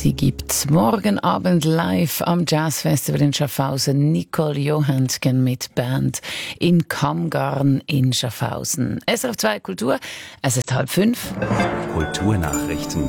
Sie gibt morgen Abend live am Jazzfestival in Schaffhausen Nicole Johansson mit Band im Kammgarn in Schaffhausen. SRF 2 Kultur, es ist 4:30. Kulturnachrichten.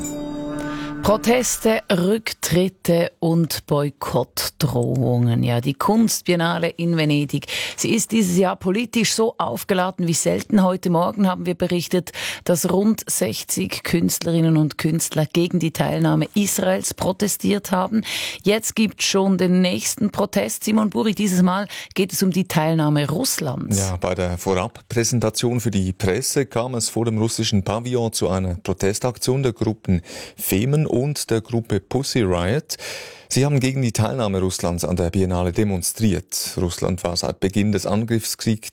Proteste, Rücktritte und Boykottdrohungen. Ja, die Kunstbiennale in Venedig. Sie ist dieses Jahr politisch so aufgeladen wie selten. Heute Morgen haben wir berichtet, dass rund 60 Künstlerinnen und Künstler gegen die Teilnahme Israels protestiert haben. Jetzt gibt es schon den nächsten Protest. Simon Buri, dieses Mal geht es um die Teilnahme Russlands. Ja, bei der Vorabpräsentation für die Presse kam es vor dem russischen Pavillon zu einer Protestaktion der Gruppen Femen und der Gruppe Pussy Riot. Sie haben gegen die Teilnahme Russlands an der Biennale demonstriert. Russland war seit Beginn des Angriffskriegs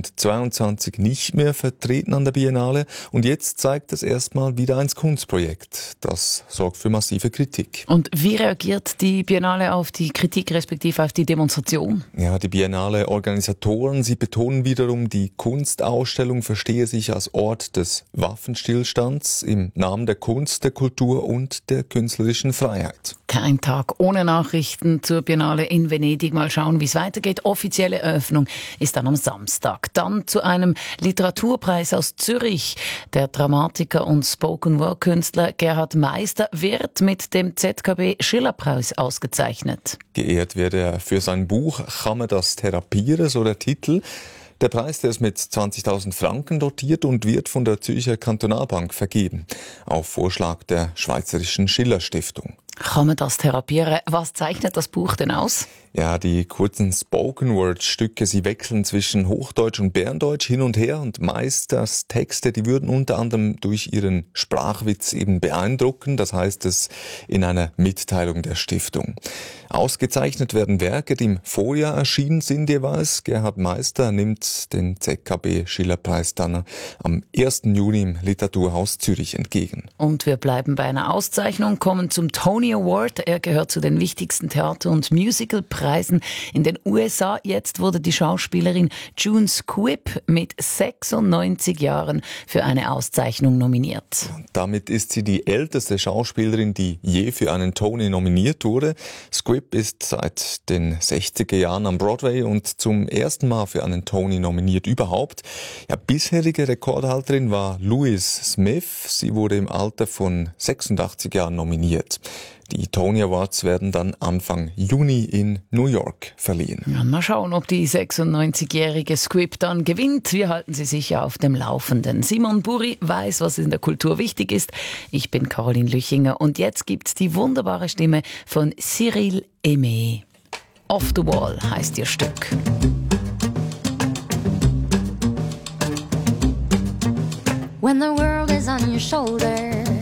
2022 nicht mehr vertreten an der Biennale und jetzt zeigt es erstmal wieder ein Kunstprojekt. Das sorgt für massive Kritik. Und wie reagiert die Biennale auf die Kritik respektive auf die Demonstration? Ja, die Biennale-Organisatoren, sie betonen wiederum, die Kunstausstellung verstehe sich als Ort des Waffenstillstands im Namen der Kunst, der Kultur und der künstlerischen Freiheit. Kein Tag ohne Nachrichten zur Biennale in Venedig. Mal schauen, wie es weitergeht. Offizielle Eröffnung ist dann am Samstag. Dann zu einem Literaturpreis aus Zürich. Der Dramatiker und Spoken-Word-Künstler Gerhard Meister wird mit dem ZKB-Schillerpreis ausgezeichnet. Geehrt wird er für sein Buch «Kann man das therapieren?», so der Titel. Der Preis, der ist mit 20.000 Franken dotiert und wird von der Zürcher Kantonalbank vergeben, auf Vorschlag der Schweizerischen Schiller-Stiftung. Kann man das therapieren? Was zeichnet das Buch denn aus? Ja, die kurzen Spoken-Word-Stücke, sie wechseln zwischen Hochdeutsch und Berndeutsch hin und her und Meisters Texte, die würden unter anderem durch ihren Sprachwitz eben beeindrucken, das heißt es in einer Mitteilung der Stiftung. Ausgezeichnet werden Werke, die im Vorjahr erschienen sind jeweils. Gerhard Meister nimmt den ZKB-Schillerpreis dann am 1. Juni im Literaturhaus Zürich entgegen. Und wir bleiben bei einer Auszeichnung, kommen zum Tony Award. Er gehört zu den wichtigsten Theater- und Musicalpreisen in den USA. Jetzt wurde die Schauspielerin June Squibb mit 96 Jahren für eine Auszeichnung nominiert. Damit ist sie die älteste Schauspielerin, die je für einen Tony nominiert wurde. Squibb ist seit den 60er Jahren am Broadway und zum ersten Mal für einen Tony nominiert überhaupt. Ja, bisherige Rekordhalterin war Louise Smith. Sie wurde im Alter von 86 Jahren nominiert. Die Tony Awards werden dann Anfang Juni in New York verliehen. Ja, mal schauen, ob die 96-jährige Squibb dann gewinnt. Wir halten Sie sicher auf dem Laufenden. Simon Buri weiß, was in der Kultur wichtig ist. Ich bin Caroline Lüchinger und jetzt gibt's die wunderbare Stimme von Cyril Aimé. Off the Wall heißt ihr Stück. When the world is on your shoulder